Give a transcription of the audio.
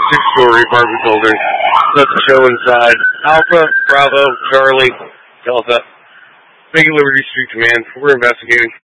six-story apartment building. That's the show inside. Alpha, Bravo, Charlie, Delta. Big Liberty Street Command. We're investigating.